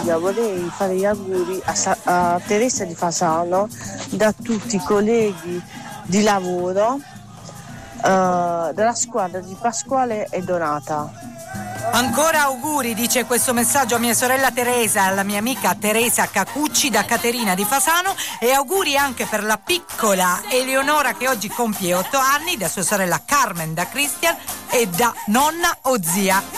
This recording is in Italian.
Silvia, vorrei fare gli auguri a Teresa di Fasano da tutti i colleghi di lavoro della squadra di Pasquale e Donata. Ancora auguri, dice questo messaggio a mia sorella Teresa, alla mia amica Teresa Cacucci da Caterina di Fasano, e auguri anche per la piccola Eleonora che oggi compie 8 anni, da sua sorella Carmen da Cristian e da nonna o zia